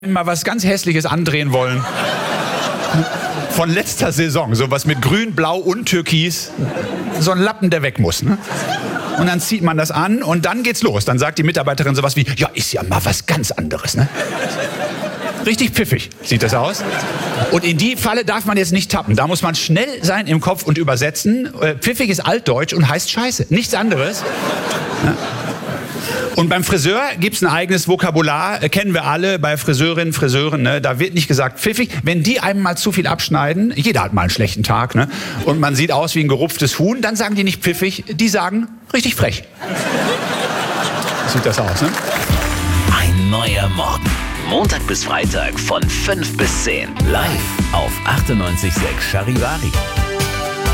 mal was ganz Hässliches andrehen wollen. Von letzter Saison, sowas mit Grün, Blau und Türkis. So ein Lappen, der weg muss. Ne? Und dann zieht man das an und dann geht's los. Dann sagt die Mitarbeiterin sowas wie, ja, ist ja mal was ganz anderes. Ne? Richtig pfiffig sieht das aus. Und in die Falle darf man jetzt nicht tappen. Da muss man schnell sein im Kopf und übersetzen. Pfiffig ist Altdeutsch und heißt Scheiße. Nichts anderes. Ne? Und beim Friseur gibt's ein eigenes Vokabular, kennen wir alle, bei Friseurinnen, Friseuren, ne? Da wird nicht gesagt pfiffig. Wenn die einem mal zu viel abschneiden, jeder hat mal einen schlechten Tag, ne? Und man sieht aus wie ein gerupftes Huhn, dann sagen die nicht pfiffig, die sagen richtig frech. Sieht das aus, ne? Ein neuer Morgen. Montag bis Freitag von 5 bis 10. Live auf 98.6 Charivari.